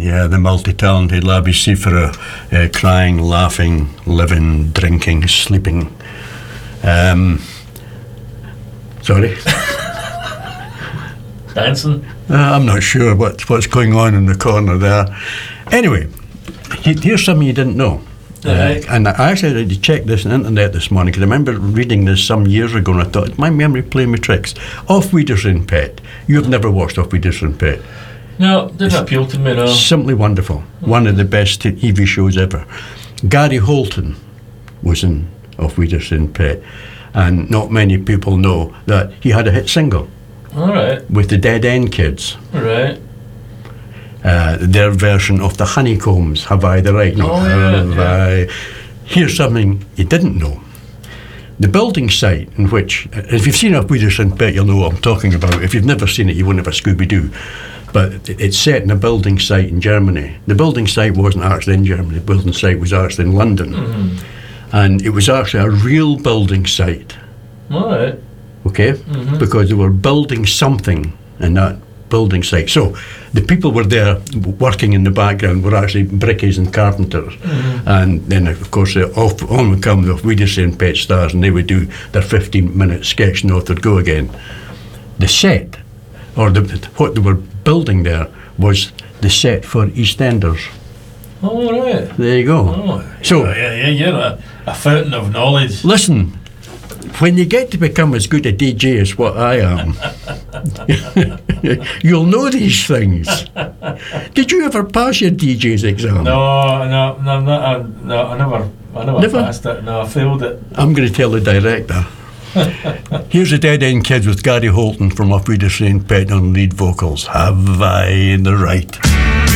Yeah, the multi-talented Labi Sifra, crying, laughing, living, drinking, sleeping. Sorry? Dancing? I'm not sure what's going on in the corner there. Anyway, here's something you didn't know. And I actually had to check this on the internet this morning, because I remember reading this some years ago, and I thought, my memory playing me tricks. Off Wiedersehen Pet. You've never watched Off Wiedersehen Pet. No, didn't appeal to me, no. Simply wonderful. One of the best TV shows ever. Gary Holton was in Off Wiedersehen Pet, and not many people know that he had a hit single. All right. With the Dead End Kids. All right. Their version of the Honeycombs, Have I the Right? No, have I? Here's something you didn't know. The building site in which, if you've seen Off Wiedersehen Pet, you'll know what I'm talking about. If you've never seen it, you won't have a Scooby-Doo. But it's set in a building site in Germany. The building site wasn't actually in Germany. The building site was actually in London. Mm-hmm. And it was actually a real building site. All right. Okay? Mm-hmm. Because they were building something in that building site. So the people were there working in the background were actually brickies and carpenters. Mm-hmm. And then, of course, on would come the Wiedersehen Pet stars, and they would do their 15-minute sketch, and off they'd go again. The set, or what they were building there, was the set for EastEnders. All right. There you go. Oh, So, you're a fountain of knowledge. listen, when you get to become as good a DJ as what I am, you'll know these things. Did you ever pass your DJ's exam? No, I never Never? passed it. No, I failed it. I'm going to tell the director. Here's the Dead End Kids with Gary Holton from Off Wiedersehen Pet on lead vocals. Have I the right?